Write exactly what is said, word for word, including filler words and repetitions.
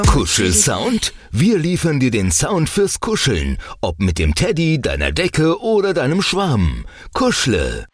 Kuschelsound? Wir liefern dir den Sound fürs Kuscheln. Ob mit dem Teddy, deiner Decke oder deinem Schwamm. Kuschle.